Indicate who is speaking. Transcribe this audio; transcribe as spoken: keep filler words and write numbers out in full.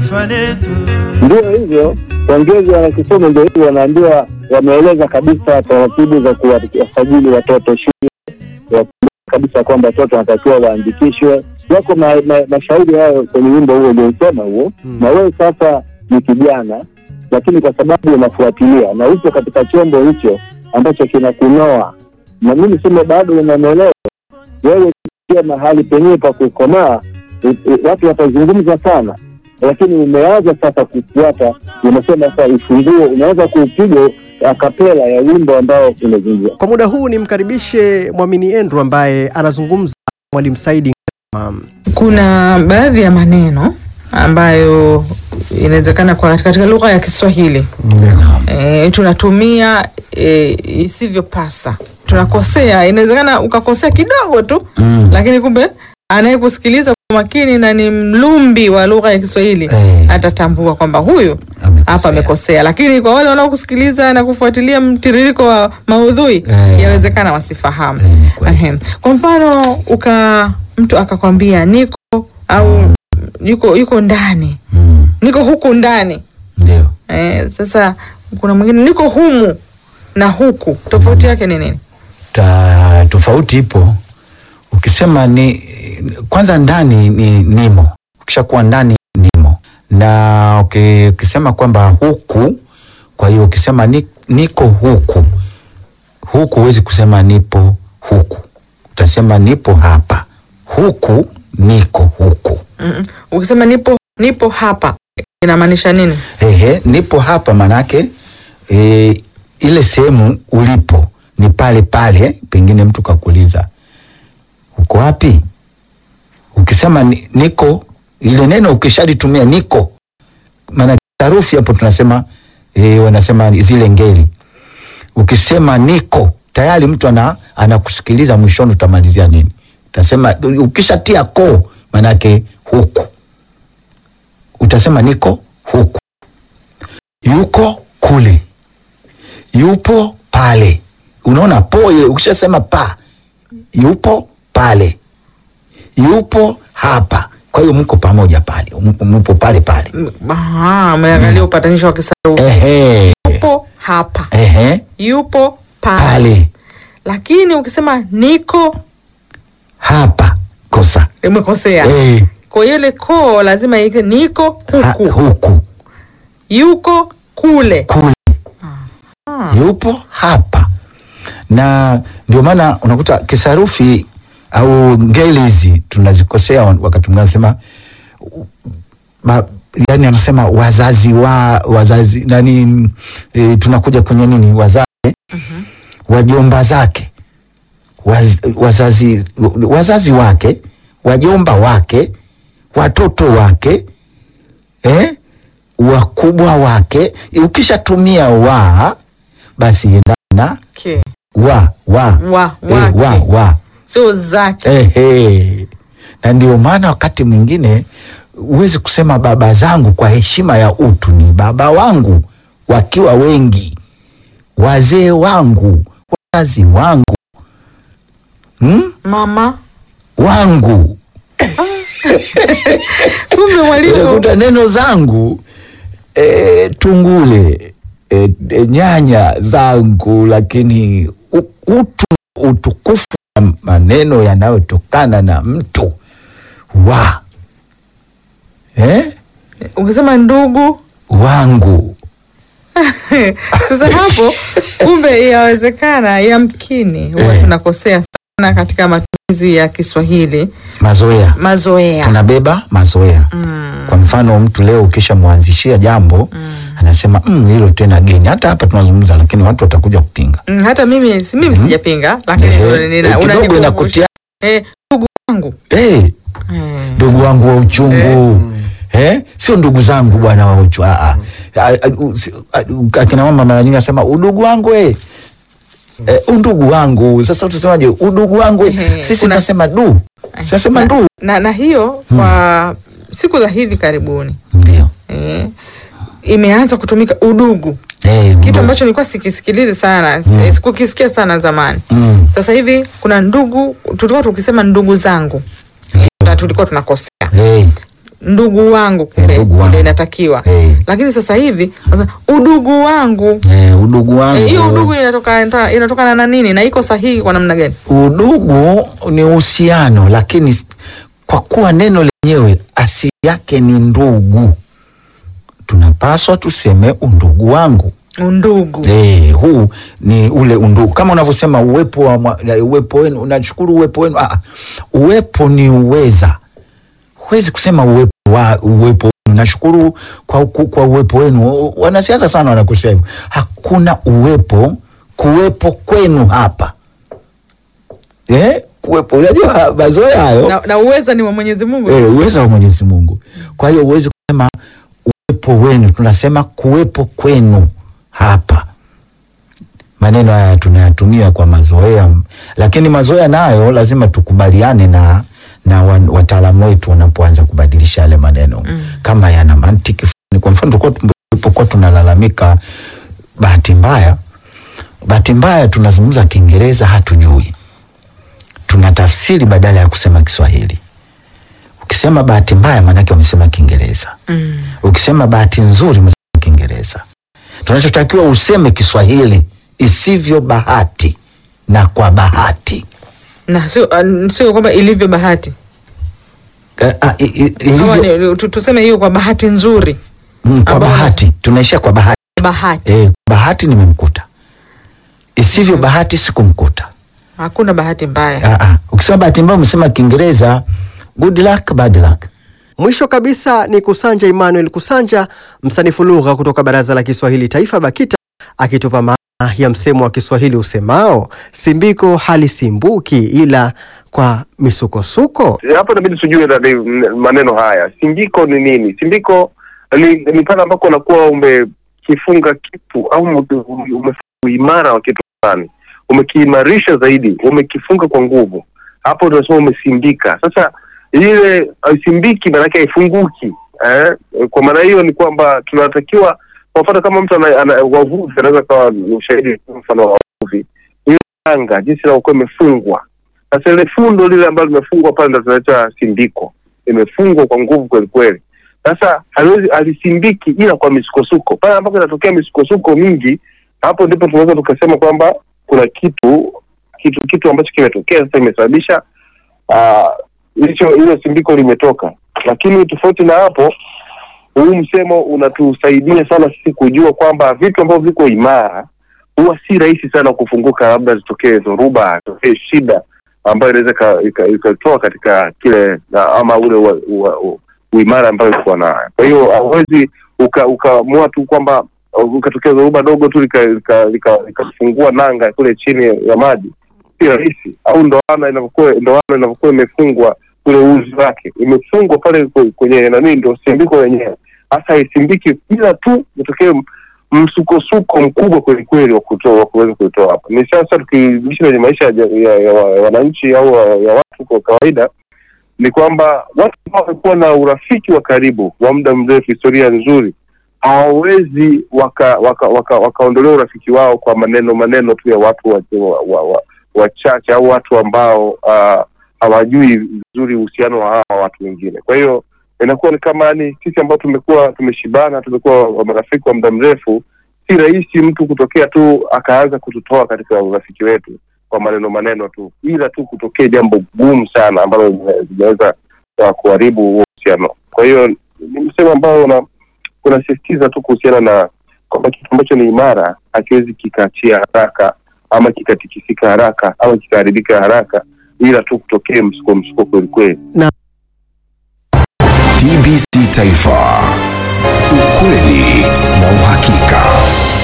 Speaker 1: taifa letu.
Speaker 2: Ndio hivyo, waongezi wanakisoma ndio hivyo, wanaambiwa wameeleza kabisa taratibu za kuwasajili watoto shule, kabisa kwamba watoto wanatakiwa waandikishwe. Wako ma, ma, mashauri hayo kwenye wimbo huo uliosema huo. Hmm. Na wewe sasa ni kijana, lakini kwa sababu unafuatilia na upo katika chombo hicho ambacho kinakunoa, na mimi sema bado unamwelewa wewe, pia mahali penyewe pa kukomaa watu watazungumza sana, lakini umeanza sasa kufuata. Unasema sasa ifunguo, unaweza kupiga akapela ya wimbo ambao unazungumza.
Speaker 3: Kwa muda huu nimkaribishe Mwamini Andrew ambaye anazungumza Mwalimu Saidi.
Speaker 4: Kuna baadhi ya maneno ambayo inawezekana kwa katika lugha ya Kiswahili eh, tunatumia eh, isivyopasa, tunakosea. Inawezekana ukakosea kidogo tu, mm. lakini kumbe anayekusikiliza kwa makini na ni mlumbi wa lugha ya Kiswahili hey. atatambua kwamba huyu hapa amekosea. Lakini kwa wale wanaokusikiliza na kufuatilia mtiririko wa maudhui hey. yawezekana wasifahamu. Hey, kwa mfano uka mtu akakwambia niko au yuko yuko ndani. Mm. Niko huku ndani. Ndio. Eh, sasa kuna mwingine niko humu na huku. Tofauti yake ni nini?
Speaker 5: Ta, tofauti ipo. Ukisema ni kwanza ndani ni nimo. Ukishakuwa ndani nimo. Na ukisema kwamba huku, kwa hiyo ukisema ni, niko huku. Huku huwezi kusema nipo huku. Utasema nipo hapa. Huku niko huku.
Speaker 4: Mm-mm. Ukisema nipo nipo hapa inamaanisha nini?
Speaker 5: Ehe, nipo hapa manake e, ile sehemu ulipo ni pale pale. Pengine mtu kakuuliza uko wapi? Ukisema ni, niko, ile neno ukishalitumia niko, maana tarufi hapo tunasema e, wanasema zile ngeli. Ukisema niko tayari mtu ana anakusikiliza, mwishoni utamalizia nini? Utasema ukishatia ko manake huku. Utasema niko huku. Yuko kule. Yupo pale. Unaona po ile ukishasema pa. Yupo pale. Yupo hapa. Kwa hiyo mko pamoja pale. Mpo pale pale.
Speaker 4: Aha, umeangalia mm. upatanisho wa kisarufi.
Speaker 5: Ehe.
Speaker 4: Yupo hapa.
Speaker 5: Ehe.
Speaker 4: Yupo pale. Pale. Lakini ukisema niko
Speaker 5: hapa, kosa.
Speaker 4: Umekosea.
Speaker 5: Eh.
Speaker 4: Kwa hiyo ile ko lazima ike niko huku. Ha,
Speaker 5: huku.
Speaker 4: Yuko kule.
Speaker 5: Kule. Ah. Yupo hapa. Na ndio maana unakuta kisarufi au ngeli hizi tunazikosea wakati mwingine, sema yani anasema wazazi wa wazazi nani e, tunakuja kwenye nini wazazi uh-huh. wajomba zake waz, wazazi wazazi wake, wajomba wake, watoto wake, eh, wakubwa wake. Ukishatumia wa basi endana
Speaker 4: okay.
Speaker 5: wa wa
Speaker 4: wa
Speaker 5: eh, wa wa
Speaker 4: sio zake.
Speaker 5: Eh, eh. Na ndio maana wakati mwingine uwezi kusema baba zangu kwa heshima ya utu, ni baba wangu wakiwa wengi, wazee wangu, wazazi wangu, hmm?
Speaker 4: mama
Speaker 5: wangu.
Speaker 4: Kumbe mwalimu
Speaker 5: unakuta neno zangu e, tungule e, e, nyanya zangu, lakini utu utukufu maneno yanayotokana na mtu wa eh?
Speaker 4: Ukisema ndugu
Speaker 5: wangu.
Speaker 4: Sasa hapo kumbe yawezekana yamkini huwa eh. tunakosea sana katika matumizi ya Kiswahili.
Speaker 5: Mazoea.
Speaker 4: Mazoea.
Speaker 5: Tunabeba mazoea. Mm. Kwa mfano mtu leo ukisha muanzishia jambo mm. anasema mm, hilo tena geni. Hata hapa tunazungumza lakini watu watakuja kupinga.
Speaker 4: Mm, hata mimi si mimi mm. sijapinga lakini
Speaker 5: eh, unanikutia
Speaker 4: eh ndugu wangu.
Speaker 5: Eh. Ndugu eh. wangu wa uchungu. Eh. Eh? Sio ndugu zangu bwana wa uchungu. Ah ah. Akina mama mara nyingi anasema udugu wangu eh. Eh, undugu wangu. Sasa utasemaje udugu wangu? Hey, sisi tunasema du. Tunasema du.
Speaker 4: Na na hiyo hmm. kwa siku za hivi karibuni.
Speaker 5: Ndio.
Speaker 4: Eh, imeanza kutumika udugu.
Speaker 5: Hey,
Speaker 4: kitu ambacho nilikuwa sikisikilize sana, hmm. sikukisikia sana zamani. Hmm. Sasa hivi kuna ndugu, tulikuwa tukisema ndugu zangu. Na tulikuwa tunakosea.
Speaker 5: Hey.
Speaker 4: ndugu wangu
Speaker 5: Eh,
Speaker 4: kule
Speaker 5: ndugu wangu.
Speaker 4: ndio inatakiwa.
Speaker 5: Eh.
Speaker 4: Lakini sasa hivi sasa, udugu wangu
Speaker 5: Eh, udugu wangu.
Speaker 4: Eh, hiyo udugu inatoka inatokana na nini na iko sahihi kwa namna gani?
Speaker 5: Udugu ni uhusiano, lakini kwa kuwa neno lenyewe asili yake ni ndugu, tunapaswa tuseme undugu wangu.
Speaker 4: Undugu.
Speaker 5: Eh, huu ni ule undugu kama unavyosema uwepo wa mwa- uwepo wenu, unashukuru uwepo wenu. Ah, uwepo ni uweza. Huwezi kusema uwepo wa uwepo wenu. Nashukuru kwa kwa uwepo wenu. Wanasiasa sana wanakusema hivyo. Hakuna uwepo kuwepo kwenu hapa. Eh, kuwepo, unajua mazoea hayo.
Speaker 4: Na, na uweza ni wa Mwenyezi Mungu.
Speaker 5: Eh, uwezo wa Mwenyezi Mungu. Kwa hiyo uwezi kusema uwepo wenu, tunasema kuwepo kwenu hapa. Maneno haya tunayatumia kwa mazoea, lakini mazoea nayo lazima tukubaliane na na wa- wataalamu wetu wanapoanza kubadilisha yale maneno mm. kama yana mantiki. Kwa mfano tulikuwa tulipokuwa tunalalamika bahati mbaya, bahati mbaya tunazungumza Kiingereza hatujui, tunatafsiri badala ya kusema Kiswahili. Ukisema bahati mbaya maanake umesema Kiingereza. Mm. Ukisema bahati nzuri umesema Kiingereza. Tunachotakiwa useme Kiswahili isivyo bahati na kwa bahati.
Speaker 4: Na sio uh, sio kwamba ilivyo bahati.
Speaker 5: Uh, uh, i, i,
Speaker 4: Kama
Speaker 5: ilivyo,
Speaker 4: ni- tu- tuseme hiyo kwa bahati nzuri.
Speaker 5: mm, kwa
Speaker 4: ambao
Speaker 5: bahati. Tunaishia kwa bahati.
Speaker 4: Bahati.
Speaker 5: Eh, bahati nimemkuta. Isivyo bahati sikumkuta.
Speaker 4: Hakuna bahati mbaya.
Speaker 5: Uh, uh. Ukisema bahati mbaya umesema Kiingereza good luck, bad luck.
Speaker 3: Mwisho kabisa ni Kusanja Emmanuel Kusanja, msanifu lugha kutoka Baraza la Kiswahili Taifa BAKITA, akitupa maana ya msemo wa Kiswahili usemao simbiko halisimbuki ila kwa misukosuko.
Speaker 2: Hapo inabidi tujue na maneno haya. Simbiko ni nini? Simbiko ni, ni pale ambako unakuwa umekifunga kitu au umefunga imara wa kitu fulani, umekiimarisha zaidi, umekifunga kwa nguvu. Hapo tunasema umesimbika. Sasa ile simbiki maana yake haifunguki. Eh? Kwa maana hiyo ni kwamba tunatakiwa, kwa mfano kama mtu ana, ana wavuvi anaweza kawa ushahidi, mfano wa wavuvi, ile anga jinsi ilivyokuwa imefungwa. Sasa ile fundo lile ambalo limefungwa pale ndio tunaita simbiko. Imefungwa kwa nguvu kweli kweli. Sasa haliwezi alisimbiki ila kwa misukosuko. Pale ambapo inatokea misukosuko mingi, hapo ndipo tunaweza tukasema kwamba kuna kitu kitu kitu ambacho kimetokea sasa imesababisha ah hicho ile simbiko limetoka. Lakini tofauti na hapo, huu msemo unatusaidia sana sisi kujua kwamba vitu ambavyo viko imara huwa si rahisi sana kufunguka, labda zitokee dhoruba, zitokee shida ambayo inaweza ikatoa katika kile na, ama ule wa, wa, wa, uimara ambayo uko nayo. Kwa hiyo hauwezi ukaamua uka tu kwamba ukatokea dhoruba dogo tu likafungua lika, lika, lika nanga kule chini ya maji. Si rahisi. Au ndoana inapokuwa ndoana inapokuwa imefungwa kule uzi wake, imefungwa pale kwenye nani, ndio simbiko yenyewe. Hasa isimbiki bila tu utokee msukosuko mkubwa kweli kweli wa kutoa kuweza kutoa hapa. Ni sasa tukirudisha kwenye maisha ya, ya, ya wananchi au ya watu kwa kawaida, ni kwamba watu wamekuwa na urafiki wa karibu wa muda mrefu, historia nzuri, hawawezi waka waka waka wakaondolea urafiki wao kwa maneno maneno tu ya watu wachache wa, wa, wa, wa au watu ambao uh, hawajui vizuri uhusiano wa hawa watu wengine. Kwa hiyo inakuwa ni kama ni sisi ambao tumekuwa tumeshibana, tumekuwa marafiki wa muda mrefu, si rahisi mtu kutokea tu akaanza kututoa katika urafiki wetu kwa maneno maneno tu, ila tu kutokea jambo gumu sana ambalo linaweza kuharibu uhusiano. Kwa hiyo ni msemo ambao una unasisitiza tu kuhusiana na kwamba kitu ambacho ni imara hakiwezi kikaachia haraka ama kikatikisika haraka ama kikaharibika haraka, ila tu kutokea msuko msuko kweli kweli.
Speaker 3: Na
Speaker 1: T B C Taifa, ukweli na uhakika.